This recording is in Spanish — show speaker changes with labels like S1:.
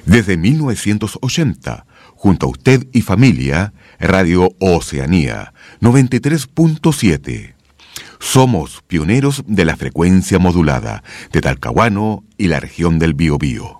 S1: Desde 1980, junto a usted y familia, Radio Oceanía 93.7. Somos pioneros de la frecuencia modulada de Talcahuano y la región del Biobío.